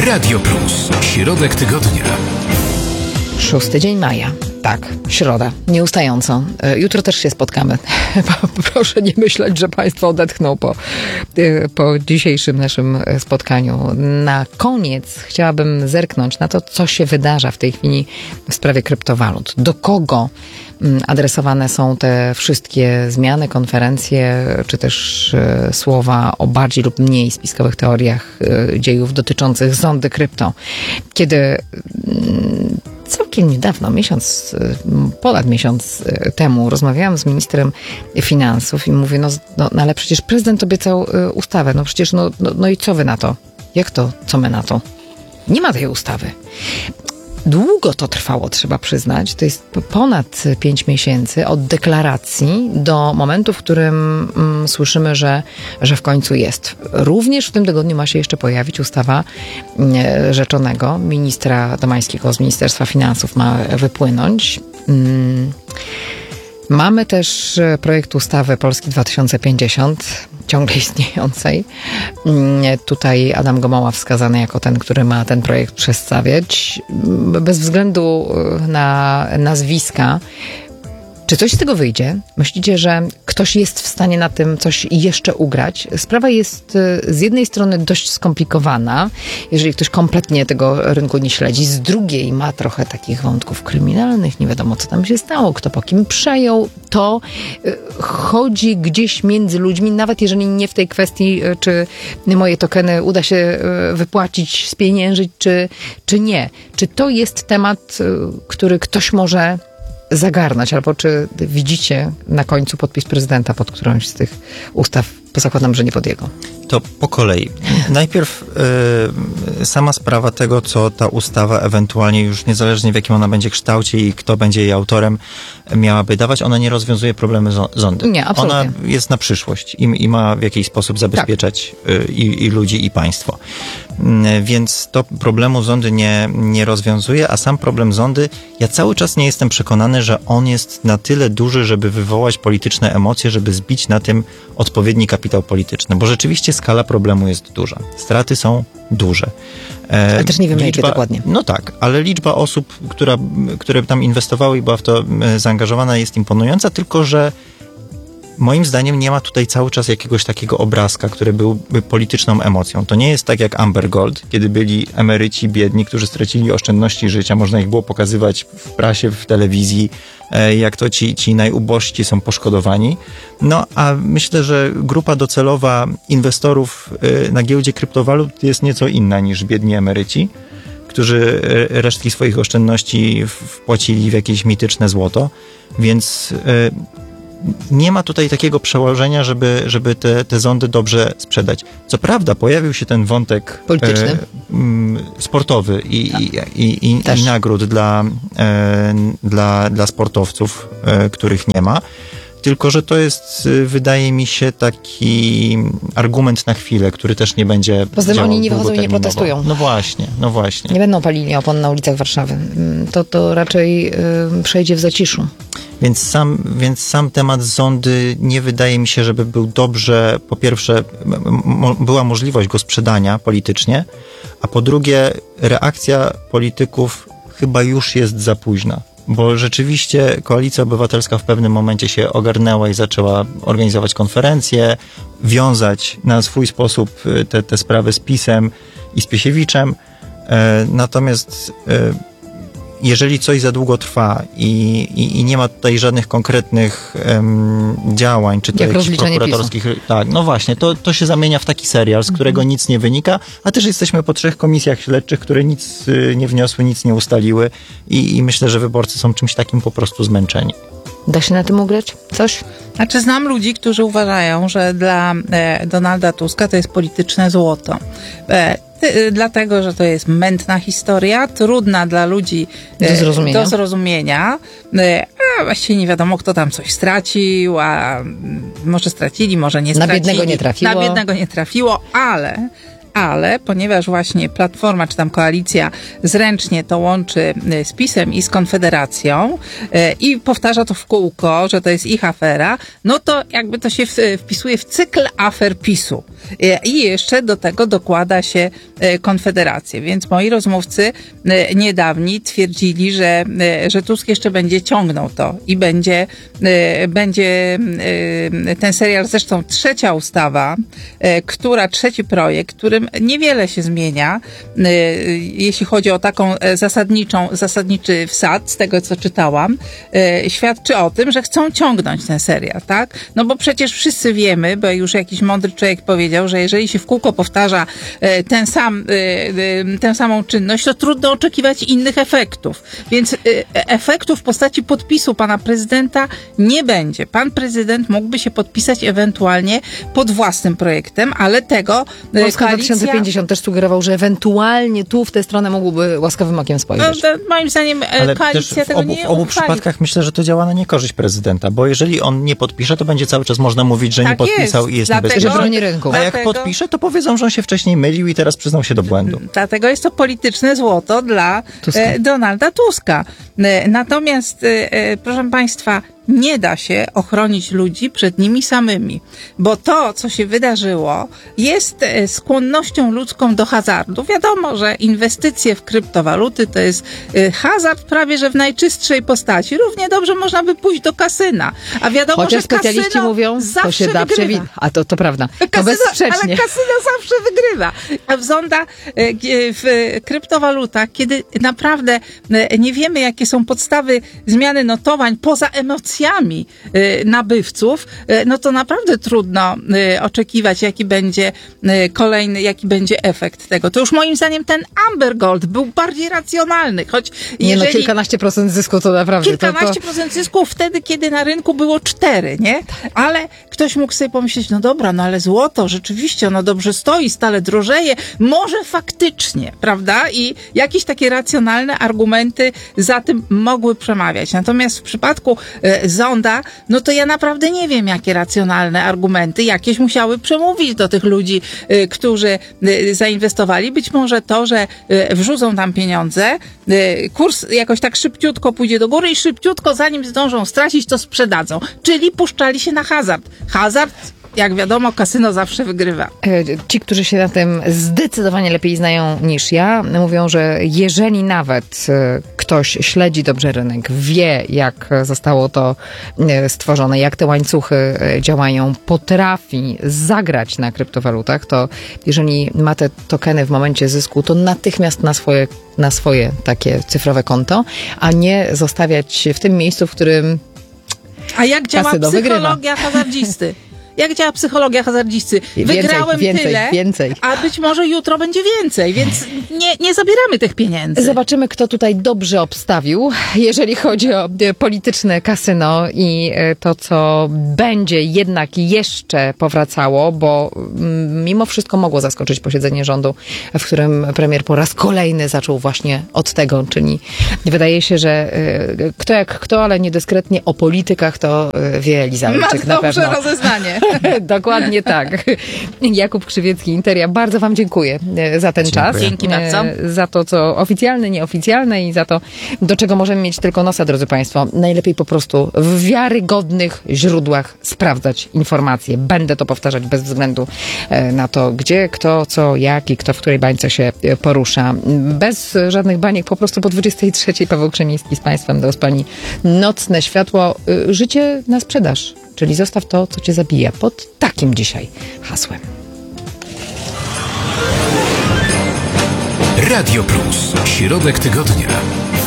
Radio Plus. Środek tygodnia. 6 dzień maja. Tak, środa. Nieustająco. Jutro też się spotkamy. Proszę nie myśleć, że Państwo odetchną po dzisiejszym naszym spotkaniu. Na koniec chciałabym zerknąć na to, co się wydarza w tej chwili w sprawie kryptowalut. Do kogo adresowane są te wszystkie zmiany, konferencje, czy też słowa o bardziej lub mniej spiskowych teoriach dziejów dotyczących zondy krypto. Kiedy całkiem niedawno, ponad miesiąc temu rozmawiałam z ministrem finansów i mówię, no ale przecież prezydent obiecał ustawę, no przecież no i co wy na to? Jak to, co my na to? Nie ma tej ustawy. Długo to trwało, trzeba przyznać. To jest ponad 5 miesięcy od deklaracji do momentu, w którym słyszymy, że w końcu jest. Również w tym tygodniu ma się jeszcze pojawić ustawa rzeczonego ministra Domańskiego z Ministerstwa Finansów ma wypłynąć. Mamy też projekt ustawy Polski 2050, ciągle istniejącej. Tutaj Adam Gomoła wskazany jako ten, który ma ten projekt przedstawiać. Bez względu na nazwiska. Czy coś z tego wyjdzie? Myślicie, że ktoś jest w stanie na tym coś jeszcze ugrać? Sprawa jest z jednej strony dość skomplikowana, jeżeli ktoś kompletnie tego rynku nie śledzi. Z drugiej ma trochę takich wątków kryminalnych. Nie wiadomo, co tam się stało, kto po kim przejął. To chodzi gdzieś między ludźmi, nawet jeżeli nie w tej kwestii, czy moje tokeny uda się wypłacić, spieniężyć, czy nie. Czy to jest temat, który ktoś może zagarnąć, albo czy widzicie na końcu podpis prezydenta pod którąś z tych ustaw? Zakładam, że nie pod jego. To po kolei. Najpierw sama sprawa tego, co ta ustawa ewentualnie już niezależnie w jakim ona będzie kształcie i kto będzie jej autorem miałaby dawać, ona nie rozwiązuje problemy zondy. Nie, absolutnie. Ona jest na przyszłość i ma w jakiś sposób zabezpieczać i ludzi, i państwo. Więc to problemu zondy nie rozwiązuje, a sam problem zondy, ja cały czas nie jestem przekonany, że on jest na tyle duży, żeby wywołać polityczne emocje, żeby zbić na tym odpowiedni kapitał polityczny, bo rzeczywiście skala problemu jest duża. Straty są duże. Ale też nie wiemy, jakie dokładnie. No tak, ale liczba osób, które tam inwestowały i była w to zaangażowana, jest imponująca, tylko że moim zdaniem nie ma tutaj cały czas jakiegoś takiego obrazka, który byłby polityczną emocją. To nie jest tak jak Amber Gold, kiedy byli emeryci biedni, którzy stracili oszczędności życia. Można ich było pokazywać w prasie, w telewizji, jak to ci najubożsi są poszkodowani. No a myślę, że grupa docelowa inwestorów na giełdzie kryptowalut jest nieco inna niż biedni emeryci, którzy resztki swoich oszczędności wpłacili w jakieś mityczne złoto. Więc nie ma tutaj takiego przełożenia, żeby te zondy dobrze sprzedać. Co prawda pojawił się ten wątek polityczny, sportowy i nagród dla sportowców, których nie ma. Tylko że to jest, wydaje mi się, taki argument na chwilę, który też nie będzie poza tym oni nie wychodzą i nie protestują. No właśnie. Nie będą palili opon na ulicach Warszawy. To raczej przejdzie w zaciszu. Więc sam temat zondy nie wydaje mi się, żeby był dobrze, po pierwsze była możliwość go sprzedania politycznie, a po drugie reakcja polityków chyba już jest za późna. Bo rzeczywiście Koalicja Obywatelska w pewnym momencie się ogarnęła i zaczęła organizować konferencje, wiązać na swój sposób te sprawy z PiS-em i z Piesiewiczem. Natomiast jeżeli coś za długo trwa i nie ma tutaj żadnych konkretnych działań, czy to jakichś prokuratorskich... PiS-u. Tak, no właśnie, to się zamienia w taki serial, z którego nic nie wynika, a też jesteśmy po 3 komisjach śledczych, które nic nie wniosły, nic nie ustaliły i myślę, że wyborcy są czymś takim po prostu zmęczeni. Da się na tym ugrać? Coś? Znaczy znam ludzi, którzy uważają, że dla Donalda Tuska to jest polityczne złoto. Dlatego, że to jest mętna historia, trudna dla ludzi do zrozumienia, a właściwie nie wiadomo, kto tam coś stracił, a może stracili, może nie stracili. Na biednego nie trafiło. Na biednego nie trafiło, ale ale ponieważ właśnie Platforma, czy tam koalicja zręcznie to łączy z PiS-em i z Konfederacją i powtarza to w kółko, że to jest ich afera, no to jakby to się wpisuje w cykl afer PiS-u. I jeszcze do tego dokłada się Konfederację. Więc moi rozmówcy niedawni twierdzili, że Tusk jeszcze będzie ciągnął to i będzie ten serial, zresztą trzecia ustawa, trzeci projekt, którym niewiele się zmienia, jeśli chodzi o taką zasadniczy wsad, z tego co czytałam, świadczy o tym, że chcą ciągnąć ten serial, tak? No bo przecież wszyscy wiemy, bo już jakiś mądry człowiek powiedział, że jeżeli się w kółko powtarza tę samą czynność, to trudno oczekiwać innych efektów. Więc efektów w postaci podpisu pana prezydenta nie będzie. Pan prezydent mógłby się podpisać ewentualnie pod własnym projektem, ale tego Polska 2050 też sugerował, że ewentualnie tu w tę stronę mógłby łaskawym okiem spojrzeć. No, moim zdaniem ale koalicja tego nie w obu przypadkach myślę, że to działa na niekorzyść prezydenta, bo jeżeli on nie podpisze, to będzie cały czas można mówić, że nie podpisał i jest niebezpieczny. Że broni rynku. A jak podpisze, to powiedzą, że on się wcześniej mylił i teraz przyznał się do błędu. Dlatego jest to polityczne złoto dla Donalda Tuska. Natomiast, proszę państwa, nie da się ochronić ludzi przed nimi samymi, bo to, co się wydarzyło, jest skłonnością ludzką do hazardu. Wiadomo, że inwestycje w kryptowaluty to jest hazard prawie że w najczystszej postaci. Równie dobrze można by pójść do kasyna. A wiadomo, chociaż że specjaliści mówią, to się da przewidzieć. A to prawda. To bezsprzecznie. Ale kasyno zawsze wygrywa. A Zonda w kryptowalutach, kiedy naprawdę nie wiemy, jakie są podstawy zmiany notowań poza emocjami nabywców, no to naprawdę trudno oczekiwać, jaki będzie efekt tego. To już moim zdaniem ten Amber Gold był bardziej racjonalny, choć jeżeli... kilkanaście procent zysku to naprawdę... Kilkanaście procent zysku wtedy, kiedy na rynku było 4, nie? Ale ktoś mógł sobie pomyśleć, no dobra, no ale złoto rzeczywiście, ono dobrze stoi, stale drożeje, może faktycznie, prawda? I jakieś takie racjonalne argumenty za tym mogły przemawiać. Natomiast w przypadku Zonda, no to ja naprawdę nie wiem, jakie racjonalne argumenty jakieś musiały przemówić do tych ludzi, którzy zainwestowali. Być może to, że wrzucą tam pieniądze, kurs jakoś tak szybciutko pójdzie do góry i szybciutko, zanim zdążą stracić, to sprzedadzą. Czyli puszczali się na hazard. Hazard, jak wiadomo, kasyno zawsze wygrywa. Ci, którzy się na tym zdecydowanie lepiej znają niż ja, mówią, że jeżeli nawet ktoś śledzi dobrze rynek, wie, jak zostało to stworzone, jak te łańcuchy działają, potrafi zagrać na kryptowalutach, to jeżeli ma te tokeny w momencie zysku, to natychmiast na swoje takie cyfrowe konto, a nie zostawiać w tym miejscu, w którym a jak działa psychologia hazardzisty? Jak działa psychologia hazardzisty? Wygrałem więcej. A być może jutro będzie więcej, więc nie zabieramy tych pieniędzy. Zobaczymy, kto tutaj dobrze obstawił, jeżeli chodzi o polityczne kasyno i to, co będzie jednak jeszcze powracało, bo mimo wszystko mogło zaskoczyć posiedzenie rządu, w którym premier po raz kolejny zaczął właśnie od tego, czyli wydaje się, że kto jak kto, ale niedyskretnie o politykach to wie Eliza Olczyk na pewno. Ma dobrze rozeznanie. Dokładnie tak. Jakub Krzywiecki, Interia, bardzo wam dziękuję za ten czas. Dzięki bardzo. Za to, co oficjalne, nieoficjalne i za to, do czego możemy mieć tylko nosa, drodzy państwo. Najlepiej po prostu w wiarygodnych źródłach sprawdzać informacje. Będę to powtarzać bez względu na to, gdzie, kto, co, jak i kto w której bańce się porusza. Bez żadnych baniek, po prostu po 23:00 Paweł Krzemiński z państwem do rozpalni nocne światło. Życie na sprzedaż. Czyli zostaw to, co cię zabija. Pod takim dzisiaj hasłem. Radio Plus. Środek tygodnia.